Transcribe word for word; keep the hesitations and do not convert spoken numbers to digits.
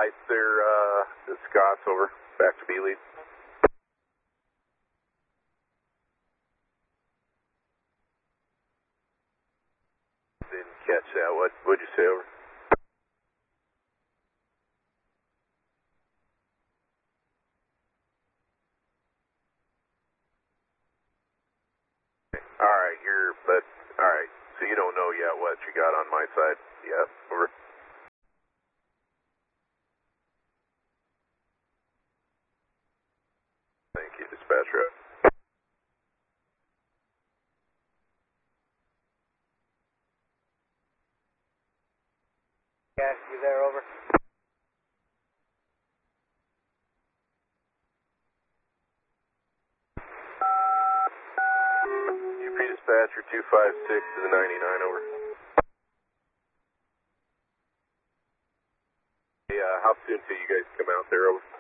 lights there, uh, the Scott's over. Back to B lead. Didn't catch that. What, what'd you say, over? Alright, you're, but, alright. So you don't know yet what you got on my side yet, over. Thank you, dispatch rep. Gas, you there, over? U P dispatcher two five six to the ninety-nine, over. Yeah, how soon till you guys come out there, over?